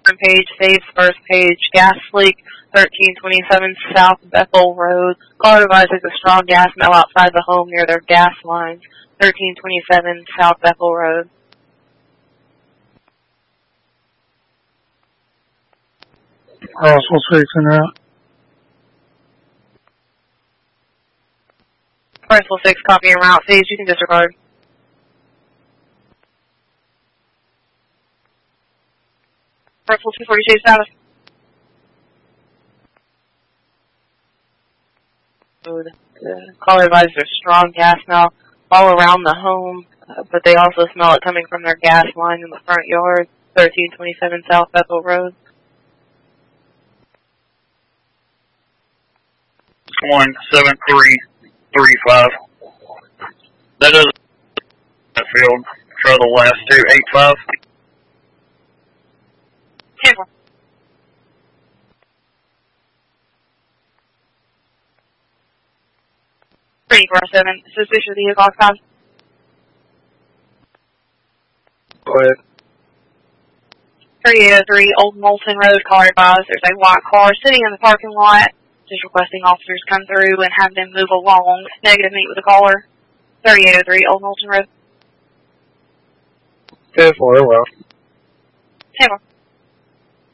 different page, saves first page, gas leak, 1327 South Bethel Road. Caller advises a strong gas smell outside the home near their gas lines, 1327 South Bethel Road. Russell 6 and out. Russell 6, copy and route. Phase, you can disregard. Russell 242 status. The caller advises a strong gas smell all around the home, but they also smell it coming from their gas line in the front yard, 1327 South Bethel Road. One 7335. That is that field. Try the last 285. 10-4. Seven. Suspicious vehicle outside. Go ahead. 3803 Old Moulton Road, caller advised there's a white car sitting in the parking lot. Just requesting officers come through and have them move along. Negative, meet with the caller. 3803 Old Moulton Road. 10-4, well. 10-4.